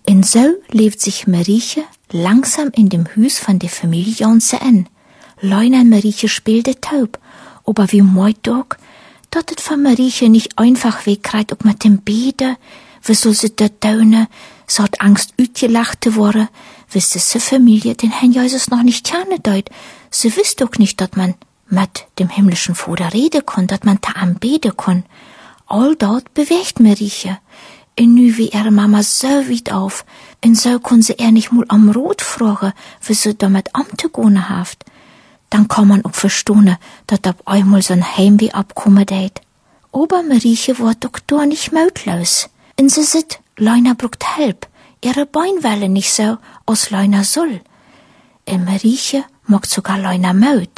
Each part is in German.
Und so lebt sich Marieche langsam in dem Hus von der Familie Jansen an. Leuna und Marieche spielte taub, aber wie meint doch, dass es von Marieche nicht einfach wegkriegt, auch mit dem Beten, wie soll sie das tun, so hat Angst ausgelacht worden, wisst diese Familie den Herrn Jesus noch nicht kennen deut. Sie wisst doch nicht, dass man mit dem himmlischen Vater reden kann, dass man da anbeten kann. All dort bewegt Marieche. Und nu wie ihre Mama so weit auf, und so kann sie nicht mal am Rot fragen, wie sie damit amtugehen haft. Dann kann man auch verstehen, dass ab einmal so ein Heimweh abkommen deit. Aber Marieche war doch da nicht mutlos. Und sie sagt, Leuna braucht Hilfe. Ihre Beine wollen nicht so, als Leuna soll. Und Marieche mag sogar Leuna Mut.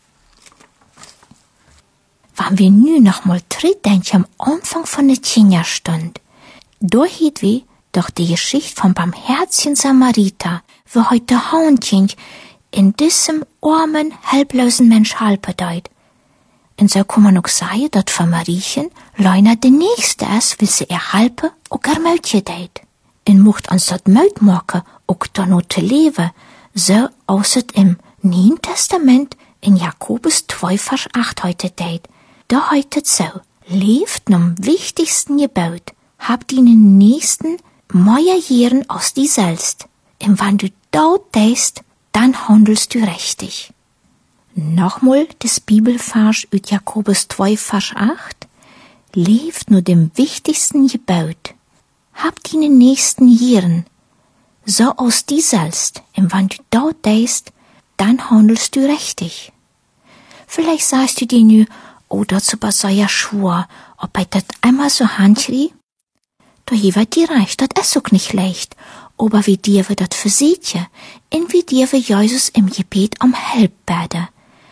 Wenn wir nu noch mal zurückdenken am Anfang von der Kinderstund, da hielt wir doch die Geschichte vom barmherzigen Samariter, wie heute Haunkind in diesem armen, helplosen Mensch helfen deut. Und so kann man auch sagen, dass für Mariechen Leuna der Nächste ist, will sie ihr helfen und ihr Mötchen deut. Und macht uns das Mut machen, auch da noch zu leben, so außer im Neuen Testament in Jakobus 2, Vers 8 heute deut. Da heute so, lebt am wichtigsten Gebot, habt den Nächsten mehr Jahren als die selbst. Und wenn du dort denkst, dann handelst du richtig. Nochmal das Bibelvers aus Jakobus 2, Vers 8. Lebt nur dem wichtigsten Gebot. Habt den nächsten Jahren, so als die selbst. Und wenn du dort denkst, dann handelst du richtig. Vielleicht sagst du dir nu, oh, das ist so ja schwor, ob ich das einmal so handschrie? Da wird dir recht, das ist auch nicht leicht. Aber wie dir wir das versieht, und wie dir wir Jesus im Gebet um Hilfe beten.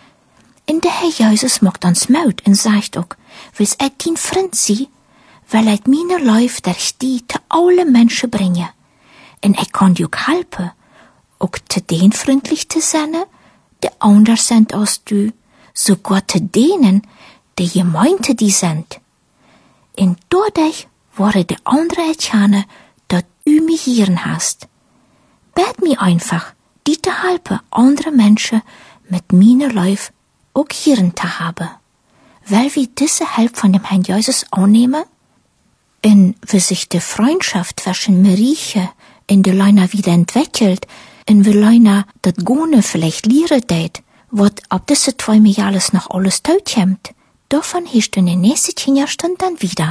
Und der Herr Jesus macht uns Mut und sagt auch, willst er dein Freund sein, weil er meine Läufe durch die zu alle Menschen bringen. Und er kann dir auch helfen, auch zu den freundlich zu sein, die anders sind als du, sogar zu denen, die gemeinte die sind. Und dadurch wurde der andere erkennen, dass du mich hier hast. Bet mir einfach, die zu helfen, andere Menschen mit meiner Läufe auch hier zu haben. Weil wir diese Hilfe von dem Herrn Jesus annehmen, und wie sich die Freundschaft zwischen Marieche und der Leuna wieder entwickelt, und wie Leuna das Gone vielleicht lernen tät, wat ab diese 2 Jahres noch alles tot kommt, davon hast du in der nächsten Kinderstunde dann wieder.